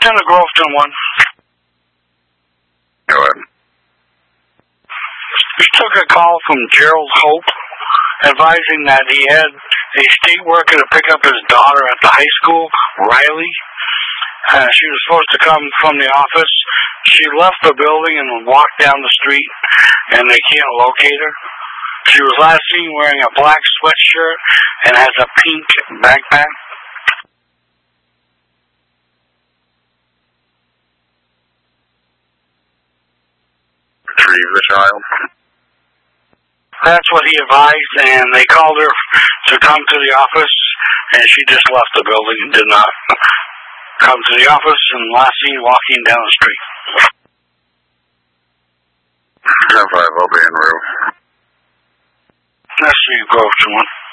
Lieutenant Groveton 1. Go ahead. Just took a call from Gerald Hope advising that he had a state worker to pick up his daughter at the high school, Riley. She was supposed to come from the office. She left the building and walked down the street, and they can't locate her. She was last seen wearing a black sweatshirt and has a pink backpack. Retrieve the child? That's what he advised, and they called her to come to the office, and she just left the building and did not come to the office, and last seen walking down the street. 10-5, I'll be en route. That's the Groveton 1.